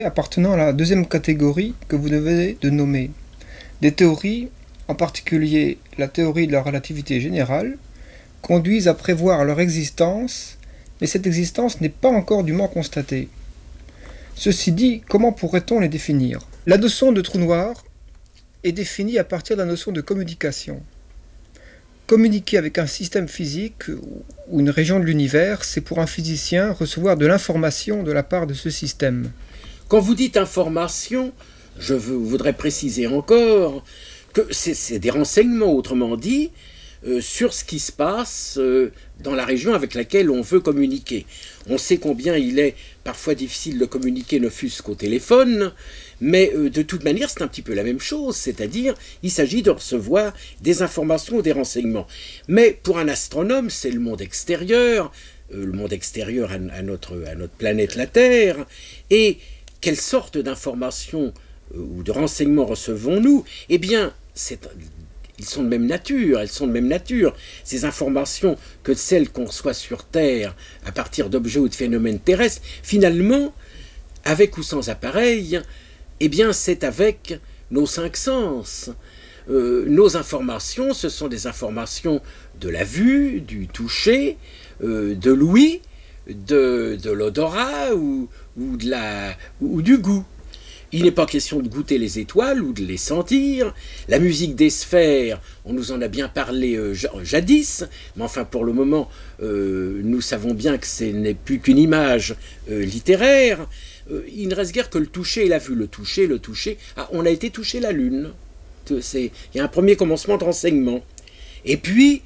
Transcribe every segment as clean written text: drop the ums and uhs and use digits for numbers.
appartenant à la deuxième catégorie que vous devez de nommer. Des théories, en particulier la théorie de la relativité générale, conduisent à prévoir leur existence, mais cette existence n'est pas encore dûment constatée. Ceci dit, comment pourrait-on les définir? La notion de trou noir est définie à partir de la notion de communication. Communiquer avec un système physique ou une région de l'univers, c'est pour un physicien recevoir de l'information de la part de ce système. Quand vous dites information, je voudrais préciser encore que c'est des renseignements, autrement dit, sur ce qui se passe dans la région avec laquelle on veut communiquer. On sait combien il est parfois difficile de communiquer, ne fût-ce qu'au téléphone, mais de toute manière c'est un petit peu la même chose, c'est-à-dire il s'agit de recevoir des informations ou des renseignements. Mais pour un astronome, c'est le monde extérieur à notre planète la Terre, et quelle sorte d'informations ou de renseignements recevons-nous? Eh bien, elles sont de même nature, ces informations, que celles qu'on reçoit sur Terre à partir d'objets ou de phénomènes terrestres. Finalement, avec ou sans appareil, eh bien, c'est avec nos cinq sens. Nos informations, ce sont des informations de la vue, du toucher, de l'ouïe, de l'odorat ou du goût. Il n'est pas question de goûter les étoiles ou de les sentir. La musique des sphères, on nous en a bien parlé jadis, mais enfin pour le moment, nous savons bien que ce n'est plus qu'une image littéraire. Il ne reste guère que le toucher et la vue. Le toucher. Ah, on a été toucher la Lune. Il y a un premier commencement de renseignement. Et puis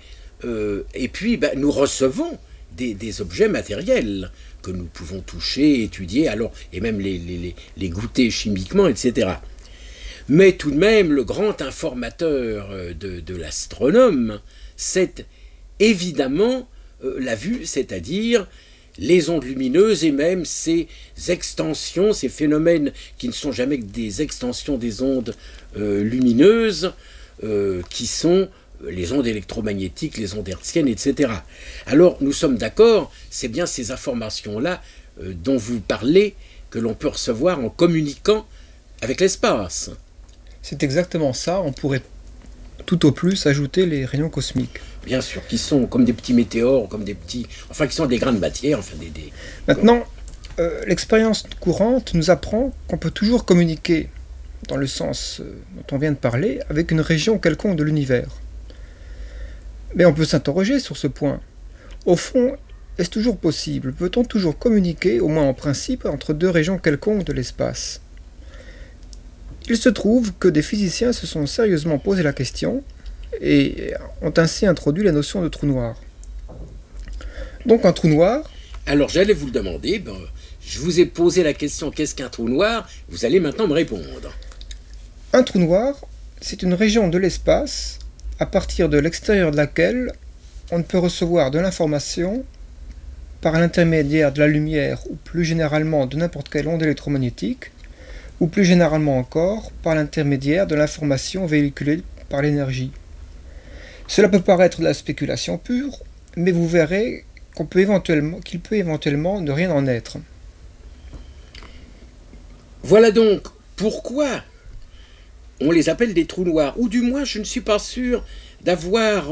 nous recevons des objets matériels que nous pouvons toucher, étudier, et même les goûter chimiquement, etc. Mais tout de même, le grand informateur de l'astronome, c'est évidemment la vue, c'est-à-dire les ondes lumineuses et même ces extensions, ces phénomènes qui ne sont jamais que des extensions des ondes lumineuses, qui sont les ondes électromagnétiques, les ondes hertziennes, etc. Alors, nous sommes d'accord, c'est bien ces informations-là dont vous parlez que l'on peut recevoir en communiquant avec l'espace. C'est exactement ça, on pourrait tout au plus ajouter les rayons cosmiques. Bien sûr, qui sont comme des petits météores, qui sont des grains de matière. Maintenant, l'expérience courante nous apprend qu'on peut toujours communiquer, dans le sens dont on vient de parler, avec une région quelconque de l'univers. Mais on peut s'interroger sur ce point. Au fond, est-ce toujours possible? Peut-on toujours communiquer, au moins en principe, entre deux régions quelconques de l'espace? Il se trouve que des physiciens se sont sérieusement posé la question et ont ainsi introduit la notion de trou noir. Donc un trou noir... Alors j'allais vous le demander, je vous ai posé la question qu'est-ce qu'un trou noir? Vous allez maintenant me répondre. Un trou noir, c'est une région de l'espace à partir de l'extérieur de laquelle on ne peut recevoir de l'information par l'intermédiaire de la lumière ou plus généralement de n'importe quelle onde électromagnétique, ou plus généralement encore par l'intermédiaire de l'information véhiculée par l'énergie. Cela peut paraître de la spéculation pure, mais vous verrez qu'il peut éventuellement ne rien en être. Voilà donc pourquoi on les appelle des trous noirs, ou du moins je ne suis pas sûr d'avoir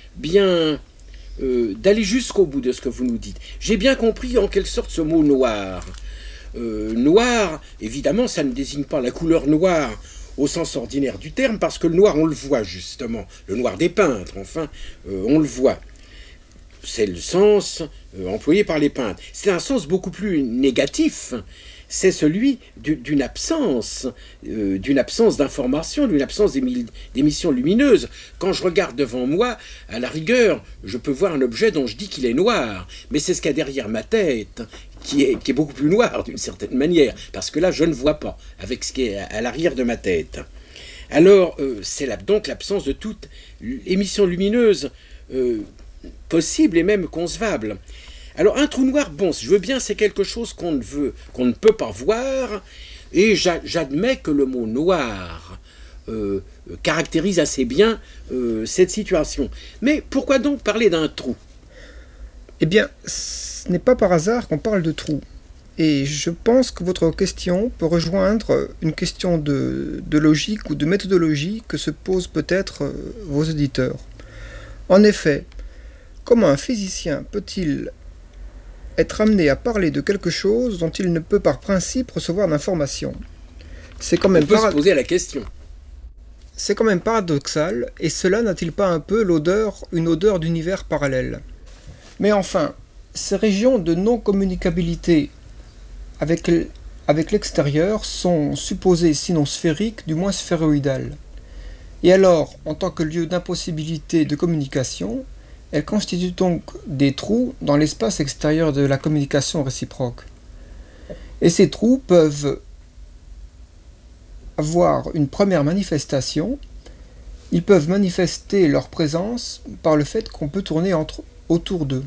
d'aller jusqu'au bout de ce que vous nous dites. J'ai bien compris en quelle sorte ce mot noir. Noir, évidemment, ça ne désigne pas la couleur noire au sens ordinaire du terme, parce que le noir, on le voit justement, le noir des peintres, on le voit. C'est le sens employé par les peintres. C'est un sens beaucoup plus négatif. C'est celui d'une absence d'information, d'une absence d'émissions lumineuses. Quand je regarde devant moi, à la rigueur, je peux voir un objet dont je dis qu'il est noir, mais c'est ce qu'il y a derrière ma tête qui est beaucoup plus noir d'une certaine manière, parce que là, je ne vois pas avec ce qui est à l'arrière de ma tête. Alors, c'est donc l'absence de toute émission lumineuse possible et même concevable. Alors un trou noir, je veux bien, c'est quelque chose qu'on ne peut pas voir, et j'admets que le mot noir caractérise assez bien cette situation. Mais pourquoi donc parler d'un trou? Eh bien, ce n'est pas par hasard qu'on parle de trou. Et je pense que votre question peut rejoindre une question de logique ou de méthodologie que se posent peut-être vos auditeurs. En effet, comment un physicien peut-il être amené à parler de quelque chose dont il ne peut par principe recevoir d'informations? C'est quand On même peut se poser la question. C'est quand même paradoxal, et cela n'a-t-il pas un peu une odeur d'univers parallèle? Mais enfin, ces régions de non-communicabilité avec l'extérieur sont supposées, sinon sphériques, du moins sphéroïdales. Et alors, en tant que lieu d'impossibilité de communication, elles constituent donc des trous dans l'espace extérieur de la communication réciproque. Et ces trous peuvent avoir une première manifestation. Ils peuvent manifester leur présence par le fait qu'on peut tourner autour d'eux.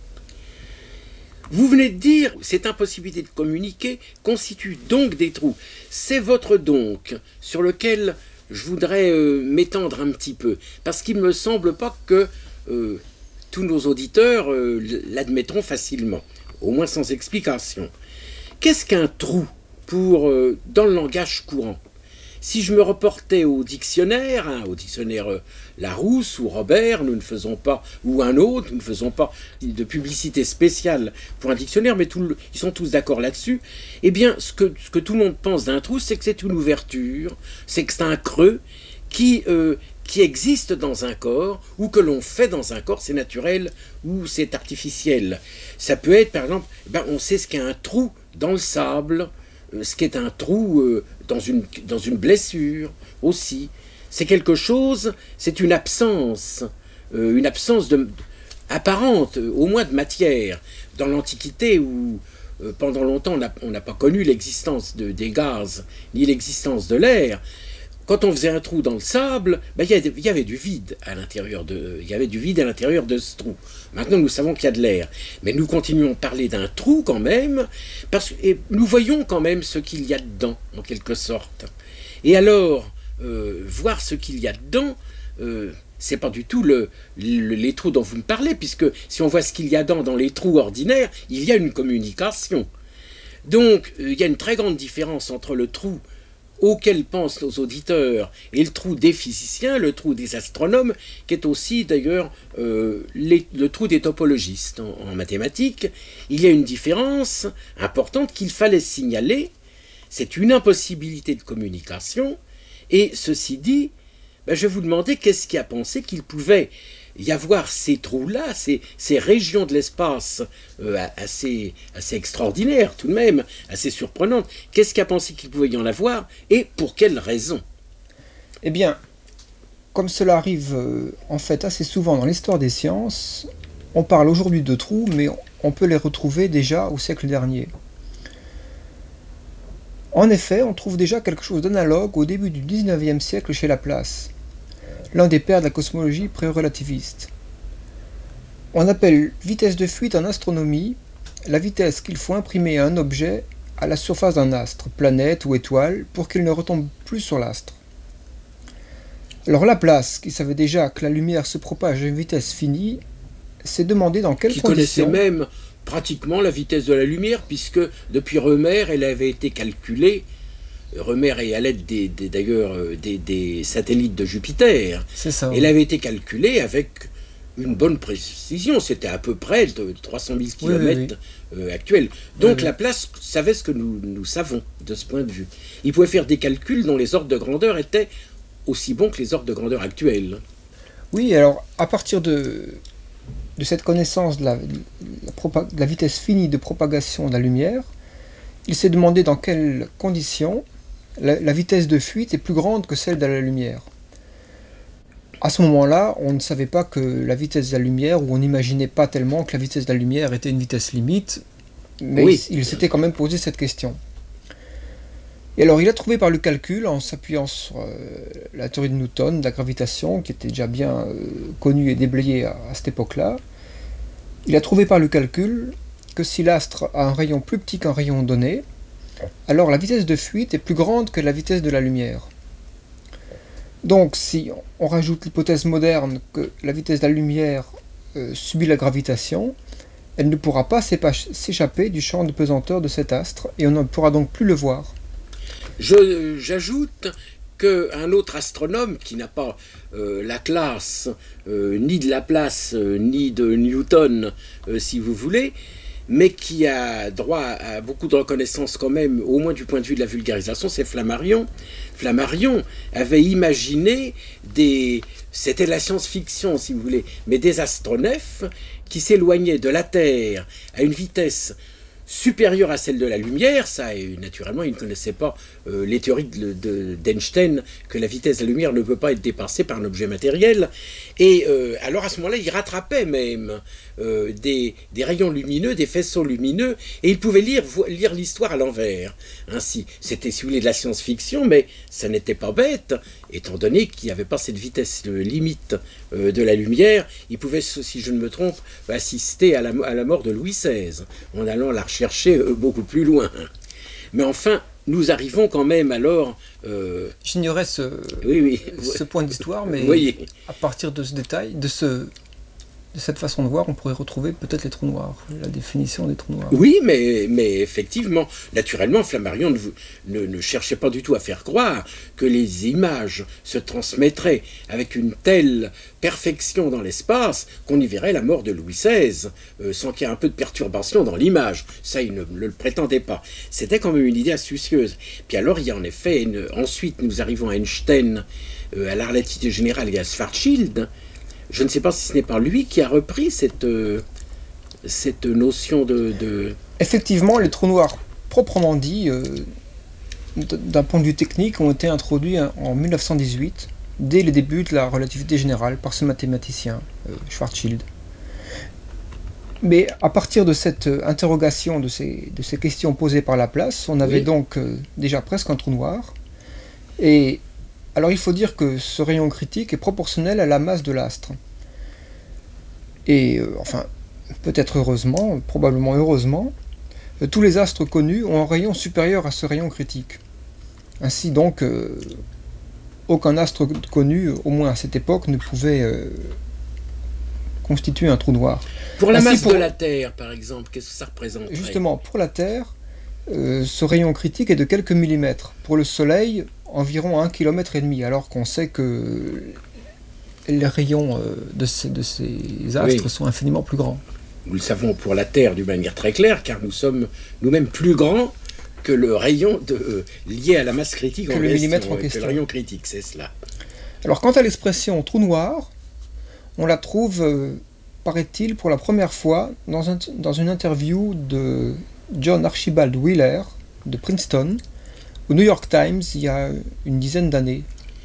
Vous venez de dire, cette impossibilité de communiquer constitue donc des trous. C'est votre donc sur lequel je voudrais m'étendre un petit peu, parce qu'il ne me semble pas que tous nos auditeurs l'admettront facilement, au moins sans explication. Qu'est-ce qu'un trou dans le langage courant? Si je me reportais au dictionnaire Larousse ou Robert, nous ne faisons pas, ou un autre, nous ne faisons pas de publicité spéciale pour un dictionnaire, mais ils sont tous d'accord là-dessus, eh bien, ce que tout le monde pense d'un trou, c'est que c'est une ouverture, c'est que c'est un creux qui existe dans un corps, ou que l'on fait dans un corps, c'est naturel ou c'est artificiel. Ça peut être, par exemple, on sait ce qu'est un trou dans le sable, ce qu'est un trou dans une blessure aussi. C'est quelque chose, c'est une absence apparente, au moins de matière. Dans l'Antiquité, où pendant longtemps on n'a pas connu l'existence des gaz, ni l'existence de l'air, quand on faisait un trou dans le sable, il y avait du vide à l'intérieur de ce trou. Maintenant, nous savons qu'il y a de l'air. Mais nous continuons à parler d'un trou quand même, et nous voyons quand même ce qu'il y a dedans, en quelque sorte. Et alors, voir ce qu'il y a dedans, c'est pas du tout les trous dont vous me parlez, puisque si on voit ce qu'il y a dans les trous ordinaires, il y a une communication. Donc, il y a une très grande différence entre le trou auquel pensent nos auditeurs, et le trou des physiciens, le trou des astronomes, qui est aussi d'ailleurs le trou des topologistes en mathématiques. Il y a une différence importante qu'il fallait signaler, c'est une impossibilité de communication, et ceci dit, je vais vous demander qu'est-ce qui a pensé qu'il pouvait y avoir ces trous-là, ces régions de l'espace assez extraordinaires tout de même, assez surprenantes. Qu'est-ce qui a pensé qu'il pouvait y en avoir et pour quelles raisons? Eh bien, comme cela arrive en fait assez souvent dans l'histoire des sciences, on parle aujourd'hui de trous, mais on peut les retrouver déjà au siècle dernier. En effet, on trouve déjà quelque chose d'analogue au début du XIXe siècle chez Laplace, l'un des pères de la cosmologie pré-relativiste. On appelle vitesse de fuite en astronomie la vitesse qu'il faut imprimer à un objet à la surface d'un astre, planète ou étoile, pour qu'il ne retombe plus sur l'astre. Alors Laplace, qui savait déjà que la lumière se propage à une vitesse finie, s'est demandé dans quelles conditions... Qui connaissait même pratiquement la vitesse de la lumière, puisque depuis Rømer, elle avait été calculée. Rømer est à l'aide des satellites de Jupiter. C'est ça. Elle avait été calculée avec une bonne précision. C'était à peu près de 300 000 km actuels. Donc Laplace savait ce que nous savons de ce point de vue. Il pouvait faire des calculs dont les ordres de grandeur étaient aussi bons que les ordres de grandeur actuels. Oui, alors à partir de cette connaissance de la vitesse finie de propagation de la lumière, il s'est demandé dans quelles conditions la vitesse de fuite est plus grande que celle de la lumière. À ce moment-là, on ne savait pas que la vitesse de la lumière, ou on n'imaginait pas tellement que la vitesse de la lumière était une vitesse limite, mais oui, il s'était quand même posé cette question. Et alors il a trouvé par le calcul, en s'appuyant sur la théorie de Newton, de la gravitation, qui était déjà bien connue et déblayée à cette époque-là, il a trouvé par le calcul que si l'astre a un rayon plus petit qu'un rayon donné, alors la vitesse de fuite est plus grande que la vitesse de la lumière. Donc si on rajoute l'hypothèse moderne que la vitesse de la lumière subit la gravitation, elle ne pourra pas s'échapper du champ de pesanteur de cet astre, et on ne pourra donc plus le voir. J'ajoute qu'un autre astronome qui n'a pas la classe ni de Laplace ni de Newton, si vous voulez, mais qui a droit à beaucoup de reconnaissance quand même, au moins du point de vue de la vulgarisation, c'est Flammarion. Flammarion avait imaginé c'était la science-fiction si vous voulez, mais des astronefs qui s'éloignaient de la Terre à une vitesse supérieure à celle de la lumière, ça, et naturellement, il ne connaissait pas les théories d'Einstein, que la vitesse de la lumière ne peut pas être dépassée par un objet matériel, et alors à ce moment-là, il rattrapait même des rayons lumineux, des faisceaux lumineux, et il pouvait lire l'histoire à l'envers. Ainsi, c'était, si vous voulez, de la science-fiction, mais ça n'était pas bête, étant donné qu'il n'y avait pas cette vitesse limite de la lumière, il pouvait, si je ne me trompe, assister à la mort de Louis XVI, en allant la rechercher beaucoup plus loin. Mais enfin, nous arrivons quand même alors... J'ignorais ce point d'histoire, mais à partir de ce détail, de cette façon de voir, on pourrait retrouver peut-être les trous noirs, la définition des trous noirs. Oui, mais effectivement, naturellement, Flammarion ne cherchait pas du tout à faire croire que les images se transmettraient avec une telle perfection dans l'espace qu'on y verrait la mort de Louis XVI, sans qu'il y ait un peu de perturbation dans l'image. Ça, il ne le prétendait pas. C'était quand même une idée astucieuse. Puis alors, il y a en effet, ensuite, nous arrivons à Einstein, à la relativité générale et à Schwarzschild. Je ne sais pas si ce n'est pas lui qui a repris cette notion de... Effectivement, les trous noirs, proprement dit, d'un point de vue technique, ont été introduits en 1918, dès les débuts de la relativité générale, par ce mathématicien, Schwarzschild. Mais à partir de cette interrogation, de ces questions posées par Laplace, on avait donc déjà presque un trou noir. Et alors il faut dire que ce rayon critique est proportionnel à la masse de l'astre. Et enfin, peut-être heureusement, probablement heureusement, tous les astres connus ont un rayon supérieur à ce rayon critique. Ainsi donc, aucun astre connu, au moins à cette époque, ne pouvait constituer un trou noir. Pour la masse de la Terre, par exemple, qu'est-ce que ça représente? Justement, pour la Terre, ce rayon critique est de quelques millimètres. Pour le Soleil, environ 1,5 km, alors qu'on sait que les rayons de ces astres sont infiniment plus grands. Nous le savons pour la Terre d'une manière très claire, car nous sommes nous-mêmes plus grands que le rayon lié à la masse critique que le millimètre en que question. Le rayon critique, c'est cela. Alors quant à l'expression trou noir, on la trouve, paraît-il, pour la première fois dans une interview de John Archibald Wheeler de Princeton au New York Times il y a une dizaine d'années.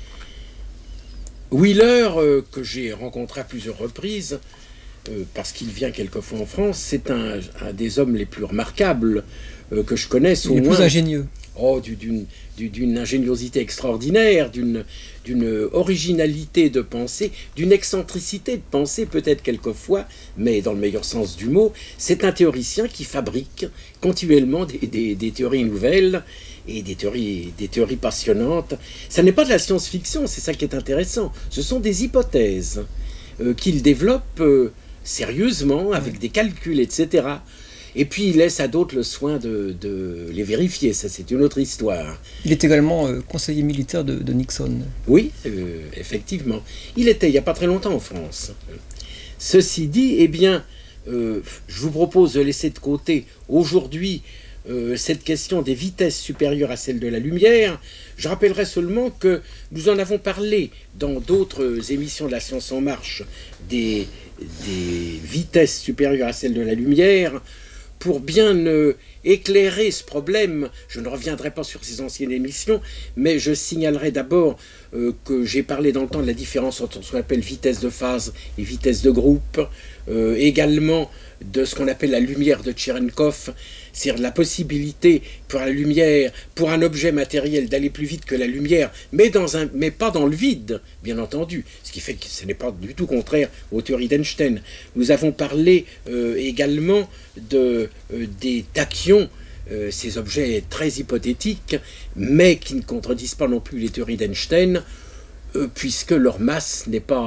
Wheeler, que j'ai rencontré à plusieurs reprises, parce qu'il vient quelquefois en France, c'est un des hommes les plus remarquables que je connaisse. Il est plus ingénieux. Oh, d'une ingéniosité extraordinaire, d'une originalité de pensée, d'une excentricité de pensée peut-être quelquefois, mais dans le meilleur sens du mot. C'est un théoricien qui fabrique continuellement des théories nouvelles et des théories passionnantes. Ça n'est pas de la science-fiction, c'est ça qui est intéressant. Ce sont des hypothèses qu'il développe sérieusement, avec des calculs, etc. Et puis il laisse à d'autres le soin de les vérifier, ça c'est une autre histoire. Il est également conseiller militaire de Nixon. Oui, effectivement. Il était il n'y a pas très longtemps en France. Ceci dit, eh bien, je vous propose de laisser de côté aujourd'hui cette question des vitesses supérieures à celles de la lumière. Je rappellerai seulement que nous en avons parlé dans d'autres émissions de La Science en Marche, des vitesses supérieures à celles de la lumière. Pour bien éclairer ce problème, je ne reviendrai pas sur ces anciennes émissions, mais je signalerai d'abord que j'ai parlé dans le temps de la différence entre ce qu'on appelle vitesse de phase et vitesse de groupe, également de ce qu'on appelle la lumière de Cherenkov, c'est-à-dire la possibilité pour la lumière, pour un objet matériel d'aller plus vite que la lumière, mais pas dans le vide, bien entendu, ce qui fait que ce n'est pas du tout contraire aux théories d'Einstein. Nous avons parlé également des tachyons, ces objets très hypothétiques, mais qui ne contredisent pas non plus les théories d'Einstein, puisque leur masse n'est pas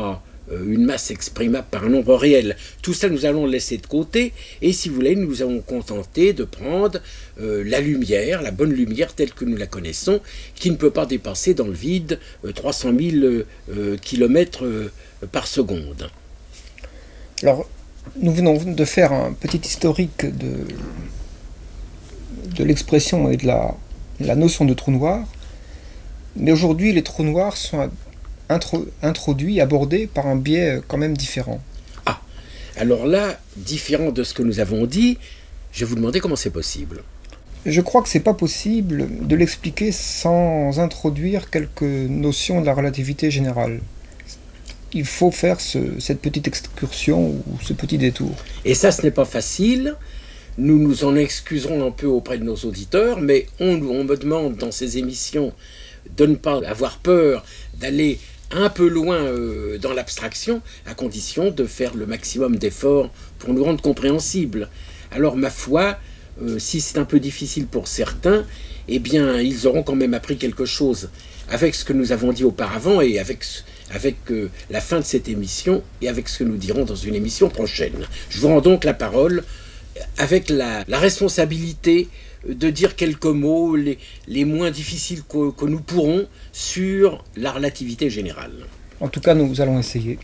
une masse exprimable par un nombre réel. Tout ça, nous allons le laisser de côté, et si vous voulez, nous allons contenter de prendre la lumière, la bonne lumière telle que nous la connaissons, qui ne peut pas dépasser dans le vide 300 000 km par seconde. Alors, nous venons de faire un petit historique de l'expression et de la notion de trou noir, mais aujourd'hui, les trous noirs sont introduits, abordés par un biais quand même différent. Ah, alors là, différent de ce que nous avons dit, je vais vous demander comment c'est possible. Je crois que c'est pas possible de l'expliquer sans introduire quelques notions de la relativité générale. Il faut faire cette petite excursion ou ce petit détour. Et ça, ce n'est pas facile. Nous nous en excuserons un peu auprès de nos auditeurs, mais on me demande dans ces émissions de ne pas avoir peur d'aller un peu loin dans l'abstraction, à condition de faire le maximum d'efforts pour nous rendre compréhensibles. Alors, ma foi, si c'est un peu difficile pour certains, eh bien, ils auront quand même appris quelque chose avec ce que nous avons dit auparavant et avec la fin de cette émission et avec ce que nous dirons dans une émission prochaine. Je vous rends donc la parole avec la responsabilité de dire quelques mots les moins difficiles que nous pourrons sur la relativité générale. En tout cas, nous allons essayer.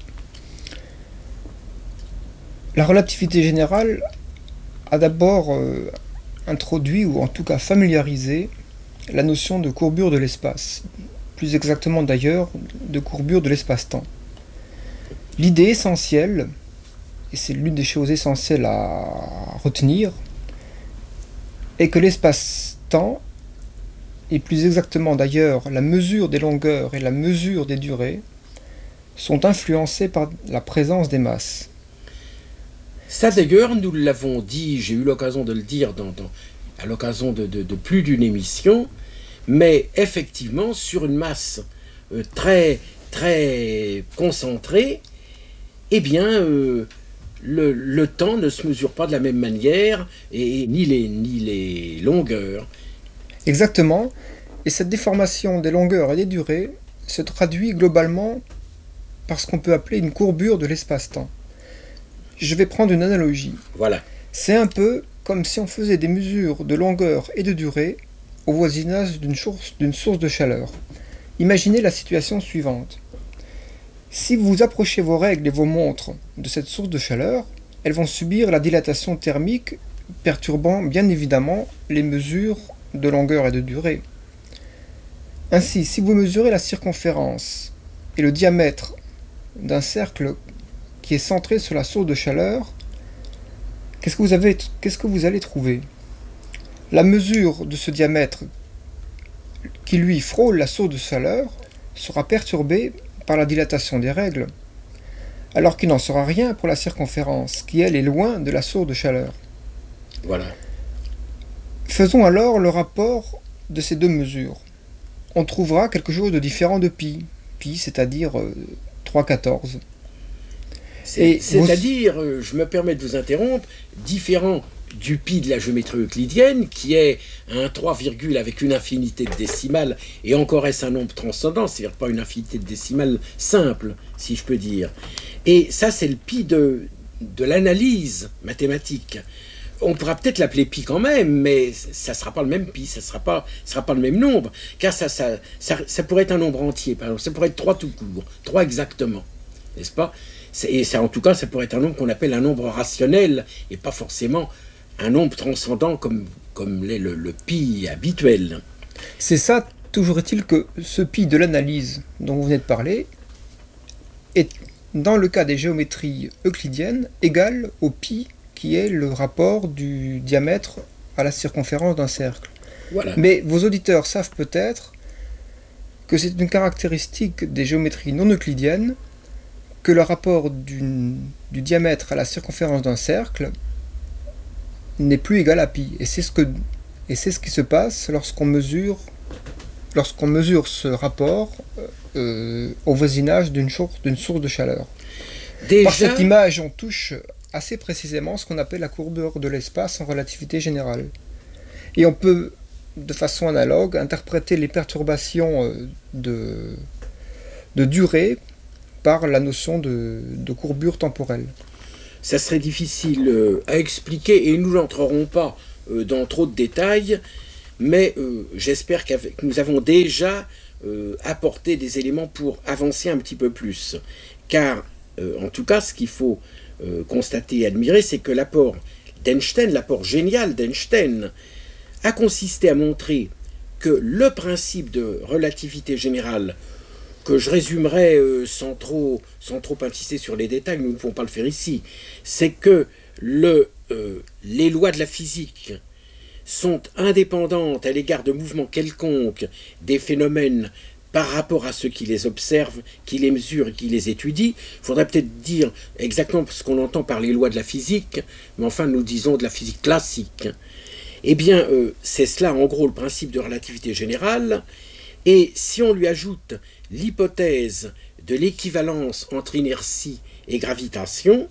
La relativité générale a d'abord introduit, ou en tout cas familiarisé, la notion de courbure de l'espace, plus exactement d'ailleurs de courbure de l'espace-temps. L'idée essentielle, et c'est l'une des choses essentielles à retenir, est que l'espace-temps, et plus exactement d'ailleurs la mesure des longueurs et la mesure des durées, sont influencés par la présence des masses. Ça d'ailleurs, nous l'avons dit, j'ai eu l'occasion de le dire à l'occasion de plus d'une émission, mais effectivement, sur une masse très, très concentrée, eh bien, le temps ne se mesure pas de la même manière, et ni les longueurs. Exactement, et cette déformation des longueurs et des durées se traduit globalement par ce qu'on peut appeler une courbure de l'espace-temps. Je vais prendre une analogie. Voilà. C'est un peu comme si on faisait des mesures de longueur et de durée au voisinage d'une source de chaleur. Imaginez la situation suivante. Si vous approchez vos règles et vos montres de cette source de chaleur, elles vont subir la dilatation thermique, perturbant bien évidemment les mesures de longueur et de durée. Ainsi, si vous mesurez la circonférence et le diamètre d'un cercle qui est centré sur la source de chaleur, qu'est-ce que vous allez trouver? La mesure de ce diamètre qui lui frôle la source de chaleur sera perturbée par la dilatation des règles, alors qu'il n'en sera rien pour la circonférence, qui elle est loin de la source de chaleur. Voilà. Faisons alors le rapport de ces deux mesures. On trouvera quelque chose de différent de pi, c'est-à-dire 3,14. C'est-à-dire, je me permets de vous interrompre, différent du pi de la géométrie euclidienne, qui est un 3, avec une infinité de décimales, et encore est-ce un nombre transcendant, c'est-à-dire pas une infinité de décimales simple, si je peux dire. Et ça, c'est le pi de l'analyse mathématique. On pourra peut-être l'appeler pi quand même, mais ça ne sera pas le même pi, ça ne sera pas le même nombre, car ça pourrait être un nombre entier, par exemple, ça pourrait être 3 tout court, 3 exactement, n'est-ce pas? Et ça, en tout cas, ça pourrait être un nombre qu'on appelle un nombre rationnel, et pas forcément un nombre transcendant comme l'est le pi habituel. C'est ça, toujours est-il que ce pi de l'analyse dont vous venez de parler est, dans le cas des géométries euclidiennes, égal au pi qui est le rapport du diamètre à la circonférence d'un cercle. Voilà. Mais vos auditeurs savent peut-être que c'est une caractéristique des géométries non euclidiennes que le rapport du diamètre à la circonférence d'un cercle n'est plus égal à pi. Et c'est ce qui se passe lorsqu'on mesure ce rapport au voisinage d'une source de chaleur. Par cette image, on touche assez précisément ce qu'on appelle la courbure de l'espace en relativité générale. Et on peut, de façon analogue, interpréter les perturbations de durée par la notion de courbure temporelle. Ça serait difficile à expliquer et nous n'entrerons pas dans trop de détails, mais j'espère que nous avons déjà apporté des éléments pour avancer un petit peu plus. Car, en tout cas, ce qu'il faut constater et admirer, c'est que l'apport d'Einstein, l'apport génial d'Einstein, a consisté à montrer que le principe de relativité générale, que je résumerai sans trop insister sur les détails, nous ne pouvons pas le faire ici, c'est que les lois de la physique sont indépendantes à l'égard de mouvements quelconques des phénomènes par rapport à ceux qui les observent, qui les mesurent et qui les étudient. Il faudrait peut-être dire exactement ce qu'on entend par les lois de la physique, mais enfin nous disons de la physique classique. Eh bien, c'est cela en gros le principe de relativité générale, et si on lui ajoute l'hypothèse de l'équivalence entre inertie et gravitation,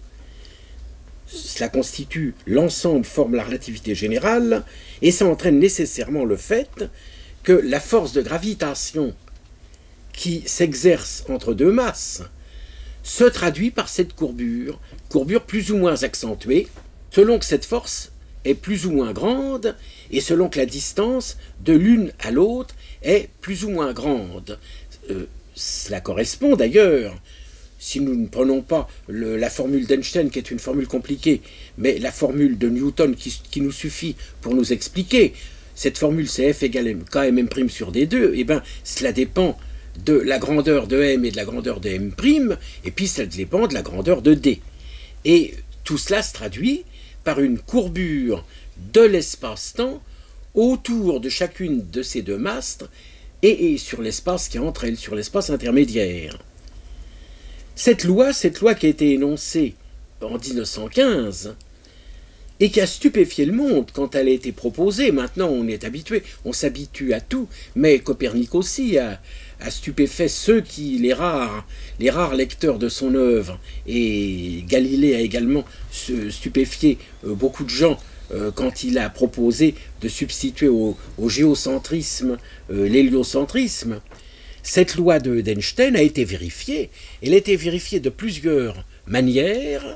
cela constitue l'ensemble, forme la relativité générale, et ça entraîne nécessairement le fait que la force de gravitation qui s'exerce entre deux masses se traduit par cette courbure plus ou moins accentuée, selon que cette force est plus ou moins grande, et selon que la distance de l'une à l'autre est plus ou moins grande. Cela correspond d'ailleurs, si nous ne prenons pas la formule d'Einstein, qui est une formule compliquée, mais la formule de Newton qui nous suffit pour nous expliquer, cette formule c'est F égale km' sur D2, et bien cela dépend de la grandeur de M et de la grandeur de M', et puis ça dépend de la grandeur de D. Et tout cela se traduit par une courbure de l'espace-temps autour de chacune de ces deux masses et sur l'espace qui est entre elles, sur l'espace intermédiaire. Cette loi qui a été énoncée en 1915 et qui a stupéfié le monde quand elle a été proposée, maintenant on est habitué, on s'habitue à tout, mais Copernic aussi a stupéfait les rares lecteurs de son œuvre, et Galilée a également stupéfié beaucoup de gens quand il a proposé de substituer au géocentrisme l'héliocentrisme. Cette loi d'Einstein a été vérifiée. Elle a été vérifiée de plusieurs manières,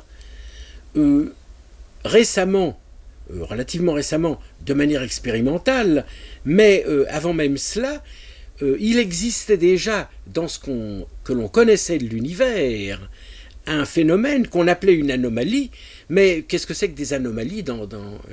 relativement récemment, de manière expérimentale, mais avant même cela, il existait déjà dans que l'on connaissait de l'univers un phénomène qu'on appelait une anomalie, mais qu'est-ce que c'est que des anomalies naturelles ?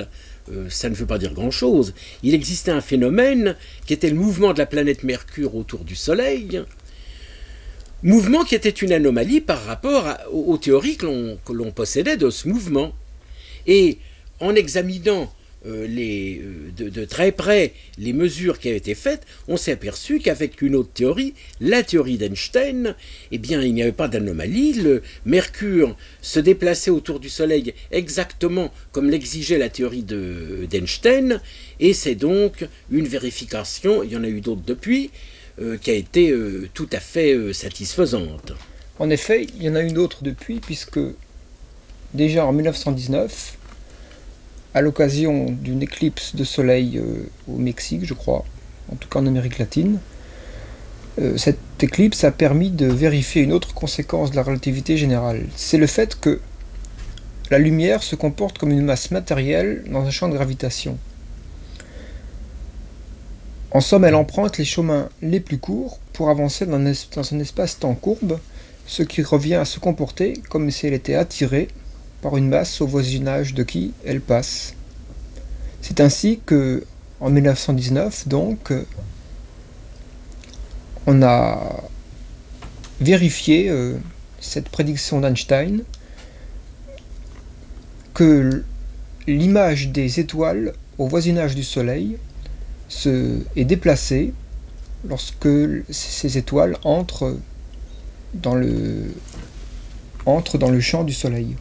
Ça ne veut pas dire grand-chose. Il existait un phénomène qui était le mouvement de la planète Mercure autour du Soleil, mouvement qui était une anomalie par rapport aux théories que l'on possédait de ce mouvement. Et en examinant de très près les mesures qui avaient été faites, on s'est aperçu qu'avec une autre théorie, la théorie d'Einstein, eh bien, il n'y avait pas d'anomalie. Le Mercure se déplaçait autour du Soleil exactement comme l'exigeait la théorie d'Einstein, et c'est donc une vérification, il y en a eu d'autres depuis, qui a été tout à fait satisfaisante. En effet, il y en a une autre depuis, puisque déjà en 1919, à l'occasion d'une éclipse de soleil au Mexique, je crois, en tout cas en Amérique latine, cette éclipse a permis de vérifier une autre conséquence de la relativité générale. C'est le fait que la lumière se comporte comme une masse matérielle dans un champ de gravitation. En somme, elle emprunte les chemins les plus courts pour avancer dans un espace-temps courbe, ce qui revient à se comporter comme si elle était attirée par une masse au voisinage de qui elle passe. C'est ainsi que, en 1919, donc, on a vérifié cette prédiction d'Einstein, que l'image des étoiles au voisinage du Soleil est déplacée lorsque ces étoiles entrent dans le champ du Soleil.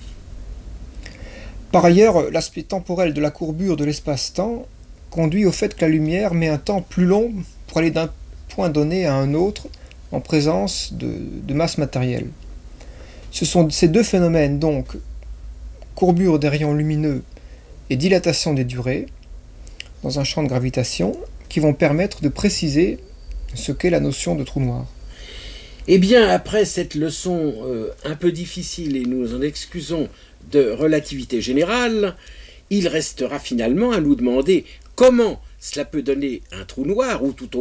Par ailleurs, l'aspect temporel de la courbure de l'espace-temps conduit au fait que la lumière met un temps plus long pour aller d'un point donné à un autre en présence de masse matérielle. Ce sont ces deux phénomènes, donc courbure des rayons lumineux et dilatation des durées, dans un champ de gravitation, qui vont permettre de préciser ce qu'est la notion de trou noir. Eh bien, après cette leçon un peu difficile, et nous en excusons, de relativité générale, il restera finalement à nous demander comment cela peut donner un trou noir, ou tout au